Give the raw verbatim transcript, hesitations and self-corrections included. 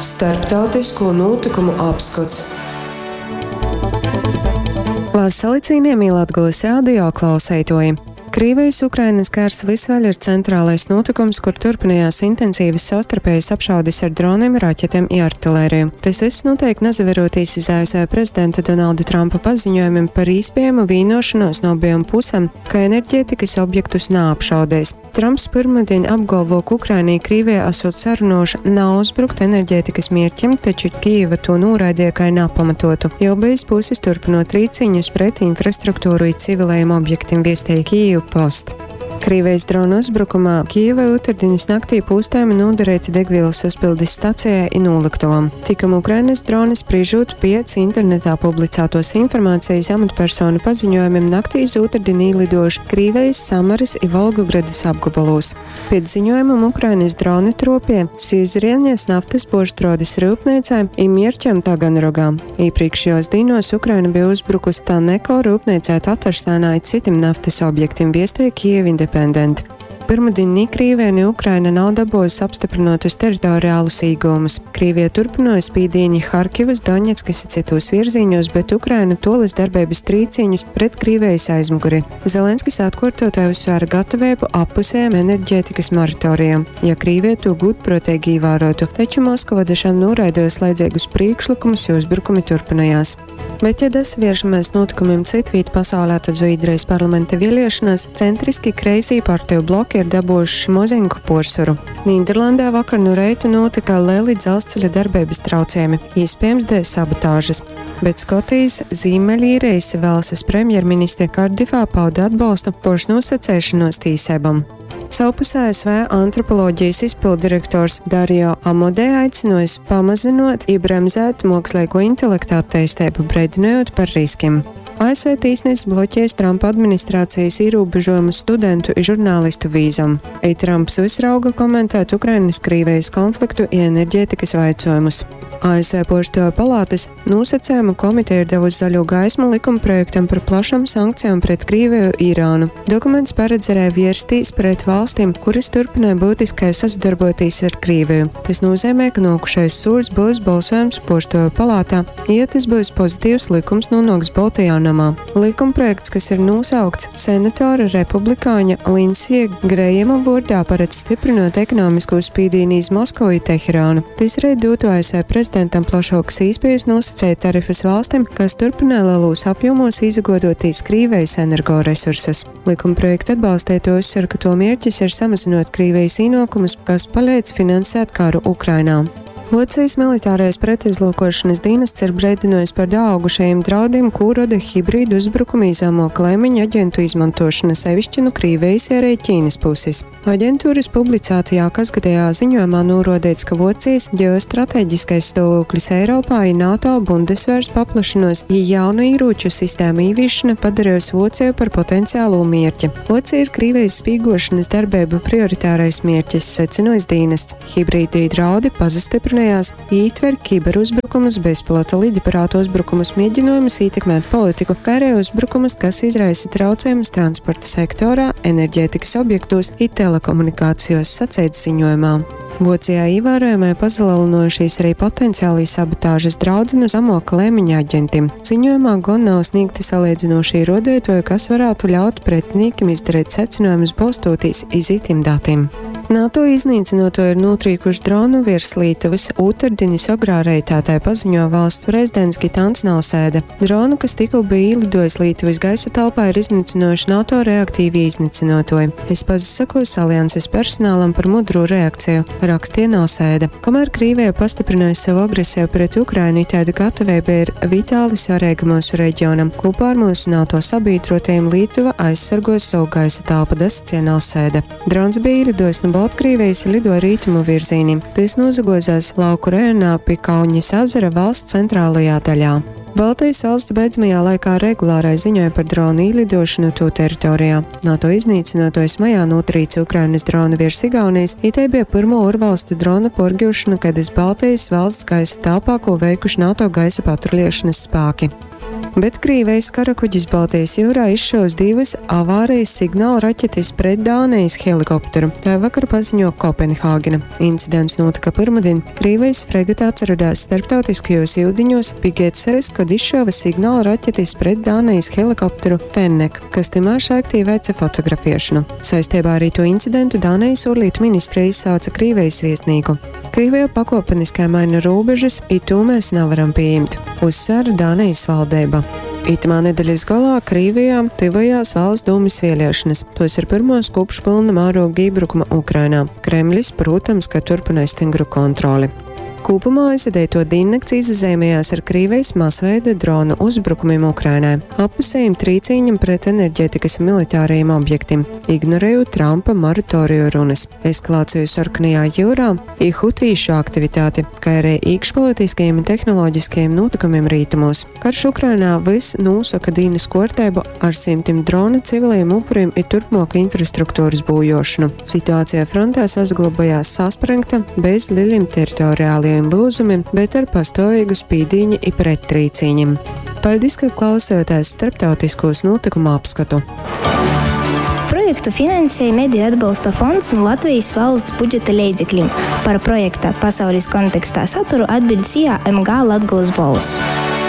Starptautisko notikumu apskats. Valsts salicīniem Latgoles radio klausētoji. Krievijas-Ukrainas kārs visvaļ ir centrālais notikums, kur turpinājās intensīvas savstarpējas apšaudes ar droniem, raķetēm un artilēriju. Tas viss notiek nezaverotīs iz A S V prezidenta Donalda Trumpa paziņojumiem par iespējamu vīnošanos no abiem pusēm, ka enerģētikas objektus neapšaudēs. Trumps pirmdien apgalvo, ka Ukrainai Krievijā esot sarunoša nav uzbrukt enerģētikas mērķim, taču Kijeva to noraidīja kā nepamatotu, jo bez puses turpinot rīcīņus pret infrastruktūru un civilējiem objektiem, viestīja Kyiv Post. Krievijas drona uzbrukumā Kijevai otrdienas naktī pūstēmi noderēti degvielas uzpildes stacijai un noliktavam. Tikam Ukrainas droni sprīžot pēc internetā publicētos informācijas amatpersonu paziņojumiem naktī iz otrdien īlidojuši Krievijas Samaras un Volgogradas apgabalos. Pēc ziņojumam Ukrainas droni tropie Siezrielņas naftas božtrodes rūpniecēm un mierķam Taganrogām. Iepriekšējos dīnos Ukraina bija uzbrukusi Taneko rūpniecē Tatarstānā un citiem naftas objektiem, viestīja Kyiv Independent. Pirmdien ni Krievija, ni Ukraina nav dabūjusi apstiprinātus teritoriālus īgumus. Krievija turpināja spīdīņi Harkivas, Doņetskas un citos virzīņos, bet Ukraina tolas darbības trīcīņus pret Krievijas aizmuguri. Zelenskis atkārtotāji uzsvēra gatavību appusējiem enerģētikas moratorijam, ja Krievija to gudprātīgi ievērotu, taču Moskava dažām noraidīja slēdzīgus priekšlikumus, jo uzbrukumi turpinājās. Bet, ja dasvēršamies notikumiem citvīt pasaulē, tad Zviedrijas parlamenta vēlēšanās centriski kreisī partiju bloki ir dabūjuši mozaņu porsaru. Nīderlandē vakar no reita notika lieli dzelzceļa darbības traucējumi, iespējams dēļ sabotāžas. Bet Skotijas Ziemeļīrijas Velsas premjerministre Kardifā pauda atbalstu pašnosacēšanos tīsībām. Savpus A S V antropoloģijas izpildirektors Dario Amodē aicinājis pamazinot un bremzēt mākslīgo intelektu attīstību, brēdinājot par riskiem. A S V tīsnesis bloķēs Trumpa administrācijas ierobežojumus studentu un žurnālistu vīzam. Ei Trumps visrauga komentēt Ukrainas Krievijas konfliktu un enerģētikas vaicojumus. A S V Poštoja palātas nosacējumu komiteja ir devusi zaļo gaismu likumprojektam par plašām sankcijām pret Krieviju un Irānu. Dokuments paredzēja vērstīs pret valstīm, kuras turpināja būtiskai sadarboties ar Krieviju. Tas nozīmē, ka nākušais solis būs balsojums Poštoja palātā, ja tas būs pozitīvs likums nonāks Baltijā namā. Likumprojekts, kas ir nosaukts senatora republikāņa Linsija Grējama vārdā, paredz stiprinot ekonomisko spīdīni iz Moskovu un Teherānu. Tas arī dotu A S V prezidentam Prezidentam plašākas iespējas nosacēt tarifas valstīm, kas turpināja lielos apjomos izagodotīs Krievijas energoresursus. Likumprojekta atbalstītāji uzsver, ka to mērķis ir samazinot Krievijas ienākumus, kas palīdz finansēt karu Ukrainā. Vācijas militārais pretizlūkošanas dienests ir brēdinājis par daugušajiem draudiem, ko rada hibrīdu uzbrukumi zemo klēmiņu aģentu izmantošana, sevišķi no Krievijas un arī Ķīnas puses. Aģentūras publicētajā kasgadējā ziņojumā norādīts, ka Vācijas ģeostrateģiskais stāvoklis Eiropā un NATO Bundesvērs paplašanos, ja jaunu ieroču sistēmu ieviešana padarījusi Vāciju par potenciālo mērķi. Vācija ir Krievijas spīgošanas darbību prioritārais mērķis, secināja dienests. Hibrīdi draudi pazastiprinājās, ietver kiberuzbrukumus, bezpilota lidaparātu uzbrukumus, mēģinājumus ietekmēt politiku, kā arī uzbrukumus, kas izraisa traucējumus transporta sektorā, enerģētikas objektos un telekomunikācijos, sacīts ziņojumā. Vācijā ievērojamai pazalielinojušies arī potenciālī sabotāžas draudi no zemo klēmiņa aģentiem. Ziņojumā gan nav sniegti salīdzinoši ierodētoji, kas varētu ļaut pretiniekam izdarīt secinājumus balstoties iz itim datiem. NATO iznīcinoto ir notrīkuši dronu virs Lietuvas, otrdienas agrā reitātāji paziņo valsts prezidents Gitans Nausēda. Dronu, kas tikko bija īlidojis Lietuvas gaisa telpā, ir iznīcinojuši NATO reaktīvi iznīcinotoji. Es pasakos alianses personālam par mudru reakciju, rakstīja Nausēda. Kamēr Krievija pastiprināja savu agresiju pret Ukrainu, tāda gatavība ir vitāli svarīga mūsu reģionam. Kopā ar mūsu NATO sabiedrotajiem Lietuva aizsargos savu gaisa telpu, sacīja Nausēda. Drons bija īlidojis no Baltkrievijas lidoja rītumu virzīnim. Tas nozagojās lauku rajonā pie Kauņas ezera valsts centrālajā daļā. Baltijas valsts beidzamajā laikā regulārai ziņoja par dronu īlidošanu to teritorijā. NATO iznīcinotais majā notrīca Ukrainas dronu virs Igaunijas, it tai bija pirmo ārvalstu drona porgūšana, kad iz Baltijas valsts gaisa telpā, ko veikuši NATO gaisa patruļiešanas spēki. Bet Krievijas karakuģis Baltijas jūrā izšaus divas avārijas signāla raķetes pret Dānijas helikopteru. Tā vakar paziņo Kopenhāgena. Incidents notika pirmdien. Krievijas fregatā atradās starptautiskajos ūdeņos Pigetseres, kad izšāva signāla raķetes pret Dānijas helikopteru Fennek, kas timāši aktīvi veica fotografiešanu. Saistībā ar to incidentu Dānijas ārlietu ministrija izsauca Krievijas vietnieku. Krievija pakopeniskā maina robežas, it to mēs nevaram pieņemt, uzsver Dānijas valdība. Itamā nedēļas galā Krievijā tivojās valsts dūmis vēlēšanas. Tos ir pirmos kopš pilna mēroga iebrukuma Ukrainā. Kremlis, protams, ka turpina stingru kontroli. Kopumā aizvadīto diennakts izzīmējās ar Krievijas masveida dronu uzbrukumiem Ukrainai, apusējiem trīcīņam pret enerģētikas militārajiem objektiem, ignorējot Trumpa moratoriju runas, eskalāciju Sarkanajā jūrā, hutīšu aktivitāti, kā arī iekšpolitiskajiem un tehnoloģiskajiem notikumiem rītumos. Karš Ukrainā viss nosaka dīnas kārtību ar simtiem dronu civiliem upuriem un turpmāku infrastruktūras būjošanu. Situācija frontē saglabājās sasprengta bez lieliem teritoriāliem lūzumiem, bet ar pastāvīgu spīdīņu un prettrīcīņiem. Paldies, ka klausāties starptautiskos notikumu apskatu. Projektu finansēja Mediju atbalsta fonds no Latvijas valsts budžeta līdzekļiem. Par projekta pasaules kontekstā saturu atbildēja M G Latgoles balss.